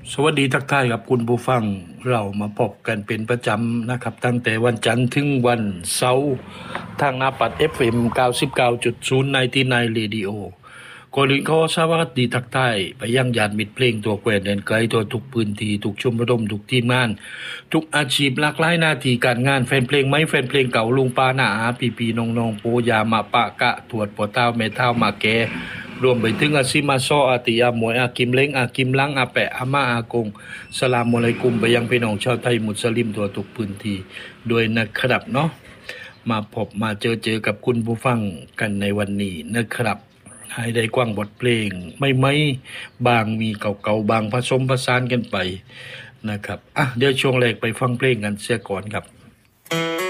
สวัสดีทักทายครับคุณผู้ฟังเรามาพบกันเป็นประจำนะครับตั้งแต่วันจันทร์ถึงวันเสาร์ทางหน้าปัด FM 99.0 99 Radio ก่อนอื่นขอสวัสดีทักทายไปยังญาติมิตรเพลงตัวแควนแดนไกลตัวทุกพื้นที่ทุกชมรมทุกทีมงานทุกอาชีพหลากหลายหน้าที่การงานแฟนเพลงไหมแฟนเพลงเก่าลุงป้าหน้าอาปีน้องๆโปยามาปะกะถวดปอเต้าแม่เต้ามาแกรวมไปถึงอาซิมาซออาติอาหมวยอากิมเล้งอากิมลังอาแปะอาม่าอากงสลามอะลัยกุมไปยังพี่น้องชาวไทยมุสลิมตัวทุกพื้นที่ด้วยนะครับเนาะมาพบมาเจอกับคุณผู้ฟังกันในวันนี้นะครับให้ได้กว้างบทเพลงไม่บางมีเก่าๆบางผสมผสานกันไปนะครับเดี๋ยวช่วงแรกไปฟังเพลงกันเสียก่อนครับ